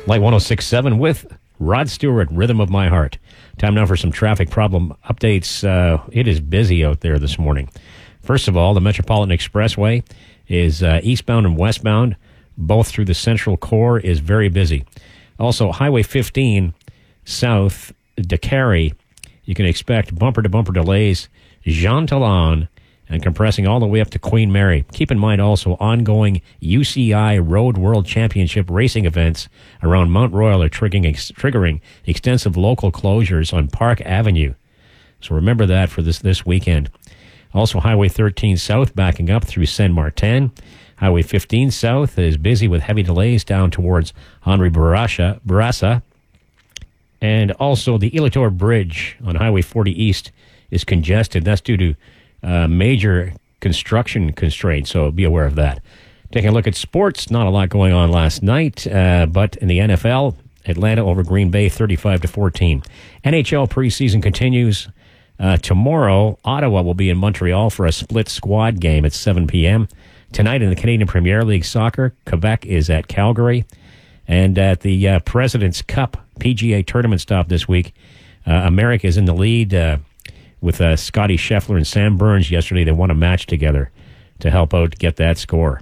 Light 106.7 with Rod Stewart, Rhythm of My Heart. Time now for some traffic problem updates. It is busy out there this morning. First of all, the Metropolitan Expressway is eastbound and westbound, both through the Central Core, is very busy. Also, Highway 15 south to Cary, you can expect bumper-to-bumper delays, Jean Talon, and compressing all the way up to Queen Mary. Keep in mind also ongoing UCI Road World Championship racing events around Mount Royal are triggering extensive local closures on Park Avenue. So remember that for this weekend. Also, Highway 13 south backing up through Saint Martin. Highway 15 south is busy with heavy delays down towards Henri Bourassa. And also the Ilator Bridge on Highway 40 east is congested. That's due to major construction constraints, so be aware of that. Taking a look at sports, not a lot going on last night, but in the NFL, Atlanta over Green Bay 35-14. NHL preseason continues. Tomorrow, Ottawa will be in Montreal for a split squad game at 7 p.m. Tonight in the Canadian Premier League Soccer, Quebec is at Calgary. And at the President's Cup PGA tournament stop this week, America is in the lead with Scotty Scheffler and Sam Burns yesterday. They won a match together to help out get that score.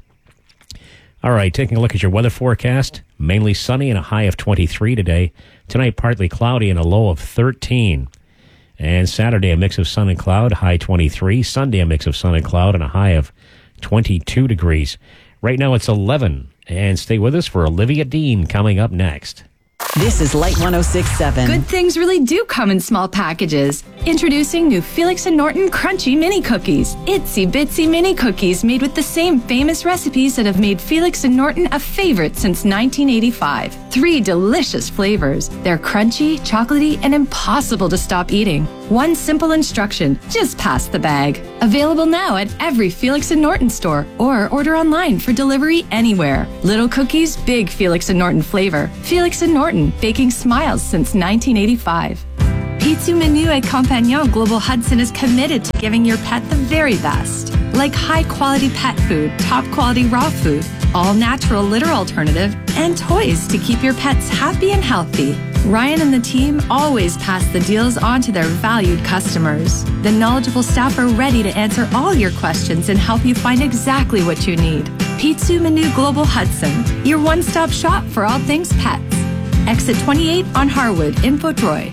All right, taking a look at your weather forecast. Mainly sunny and a high of 23 today. Tonight, partly cloudy and a low of 13. And Saturday, a mix of sun and cloud, high 23. Sunday, a mix of sun and cloud and a high of 22 degrees. Right now, it's 11. And stay with us for Olivia Dean coming up next. This is Light 106.7. Good things really do come in small packages. Introducing new Felix and Norton Crunchy Mini Cookies. Itsy bitsy mini cookies made with the same famous recipes that have made Felix and Norton a favorite since 1985. 3 delicious flavors. They're crunchy, chocolatey, and impossible to stop eating. One simple instruction, just pass the bag. Available now at every Felix and Norton store or order online for delivery anywhere. Little cookies, big Felix and Norton flavor. Felix and Norton, baking smiles since 1985. Pizza Menu et Compagnon Global Hudson is committed to giving your pet the very best. Like high-quality pet food, top-quality raw food, all-natural litter alternative, and toys to keep your pets happy and healthy. Ryan and the team always pass the deals on to their valued customers. The knowledgeable staff are ready to answer all your questions and help you find exactly what you need. Pizza Menu Global Hudson, your one-stop shop for all things pets. Exit 28 on Harwood in Potroy.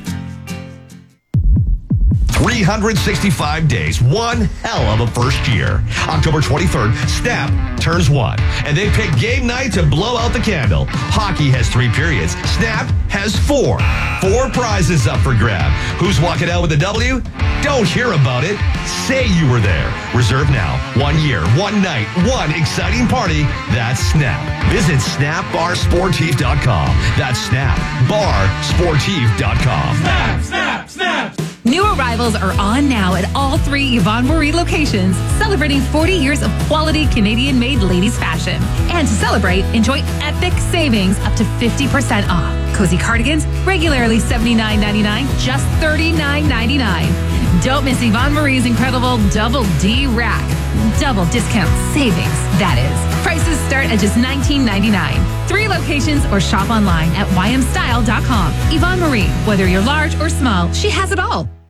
365 days, one hell of a first year. October 23rd, Snap turns 1, and they pick game night to blow out the candle. Hockey has 3 periods. Snap has 4. 4 prizes up for grab. Who's walking out with a W? Don't hear about it. Say you were there. Reserve now. 1 year, 1 night, 1 exciting party. That's Snap. Visit snapbarsportif.com. That's snapbarsportif.com. Snap, snap, snap. New arrivals are on now at all 3 Yvonne Marie locations, celebrating 40 years of quality Canadian-made ladies fashion. And to celebrate, enjoy epic savings up to 50% off. Cozy cardigans, regularly $79.99, just $39.99. Don't miss Yvonne Marie's incredible Double D Rack. Double discount savings, that is. Prices start at just $19.99. 3 locations or shop online at ymstyle.com. Yvonne Marie, whether you're large or small, she has it all.